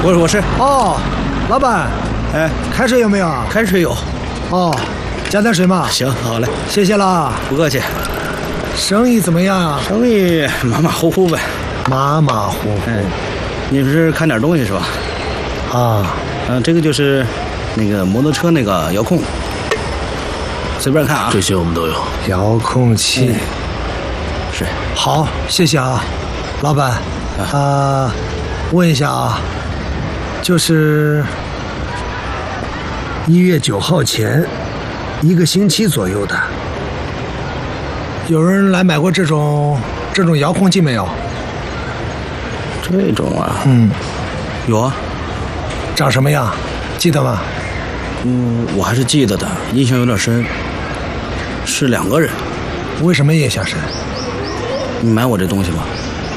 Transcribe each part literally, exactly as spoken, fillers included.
我是我是。 哦，老板， 哎， 开水有没有？ 开水有。 哦，加点水嘛。 行，好嘞， 谢谢啦。 不客气。 生意怎么样啊？ 生意马马虎虎呗。 马马虎虎。 哎，你是看点东西是吧？ 啊， 嗯、呃，这个就是那个摩托车那个遥控，随便看啊。 这些我们都有。 遥控器。嗯、 是。 好，谢谢啊，老板。啊、呃，问一下啊，就是一月九号前一个星期左右的，有人来买过这种这种遥控器没有？ 这种啊， 嗯， 有啊。 长什么样？记得吗？ 嗯，我还是记得的，印象有点深。是两个人。 为什么印象深？ 你买我这东西吗？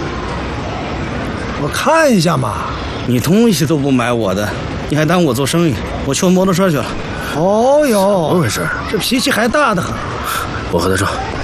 我看一下嘛。 你东西都不买我的，你还耽误我做生意。我修摩托车去了。 哦哟， 怎么回事？ 这脾气还大得很。 我和他说，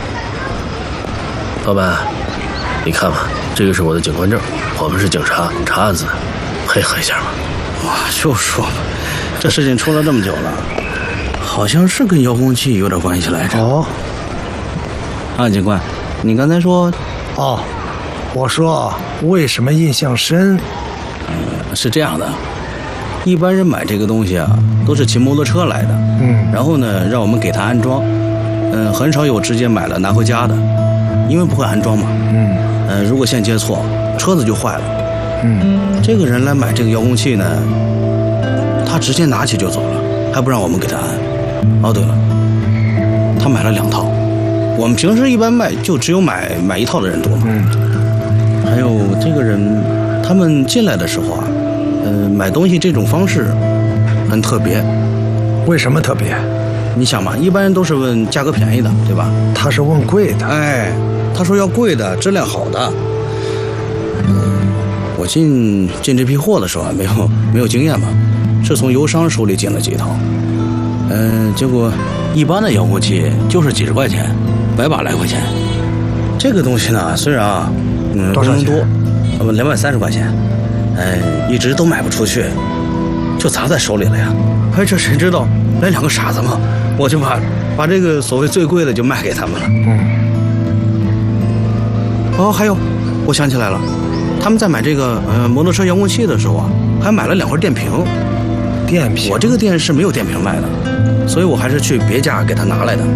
老板，你看吧，这个是我的警官证，我们是警察，查案子的，配合一下吧。 哇，就说吧，这事情出了这么久了，好像是跟遥控器有点关系来着。 哦， 啊，警官，你刚才说， 哦，我说为什么印象深？ 嗯，是这样的，一般人买这个东西啊，都是骑摩托车来的， 嗯， 然后呢，让我们给他安装，嗯，很少有直接买了拿回家的，因为不会安装嘛， 嗯， 呃，如果线接错，车子就坏了。 嗯， 这个人来买这个遥控器呢，他直接拿起就走了，还不让我们给他安。哦，对了，他买了两套，我们平时一般卖就只有买买一套的人多嘛。 嗯， 还有这个人，他们进来的时候啊，呃，买东西这种方式很特别。 为什么特别？ 你想嘛，一般人都是问价格便宜的，对吧？ 他是问贵的。 哎，他说要贵的，质量好的。我进进这批货的时候啊，没有没有经验嘛，是从油商手里进了几套，嗯、呃，结果一般的遥控器就是几十块钱，百把来块钱。这个东西呢，虽然啊，嗯， 多少钱？ 多，呃，两百三十块钱，哎，一直都卖不出去，就砸在手里了呀。哎，这谁知道来两个傻子嘛，我就把把这个所谓最贵的就卖给他们了。 嗯。 哦，还有，我想起来了。他们在买这个呃摩托车遥控器的时候啊，还买了两块电瓶。 电瓶？ 我这个店是没有电瓶卖的，所以我还是去别家给他拿来的。